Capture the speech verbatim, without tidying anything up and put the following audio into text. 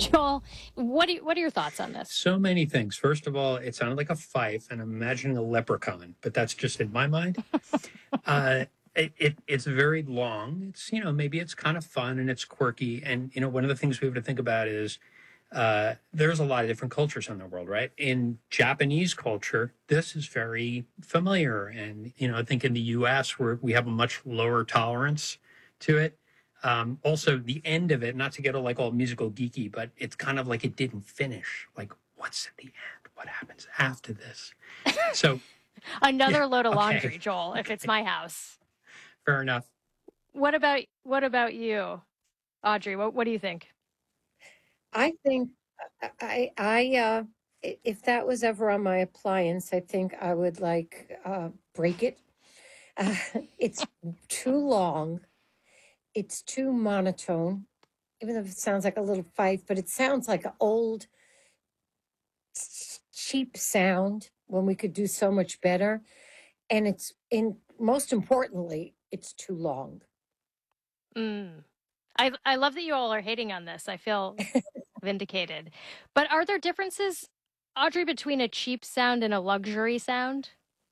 Joel, what do you, what are your thoughts on this? So many things. First of all, it sounded like a fife, and I'm imagining a leprechaun, but that's just in my mind. Uh, it, it it's very long. It's you know maybe it's kind of fun and it's quirky, and you know one of the things we have to think about is uh, there's a lot of different cultures in the world, right? In Japanese culture, this is very familiar, and you know I think in the U S where we have a much lower tolerance to it. Um, also, the end of it, not to get all, like all musical geeky, but it's kind of like it didn't finish. Like, what's at the end? What happens after this? So, yeah, Another load of okay, laundry, Joel, if it's okay, my house. fair enough. What about what about you, Audrey? What what do you think? I think I I uh if that was ever on my appliance, I think I would like uh break it. Uh, it's too long. It's too monotone. Even though it sounds like a little fight, but it sounds like an old cheap sound when we could do so much better. And it's in most importantly, it's too long. Mm. I I love that you all are hating on this. I feel vindicated. But are there differences, Audrey, between a cheap sound and a luxury sound?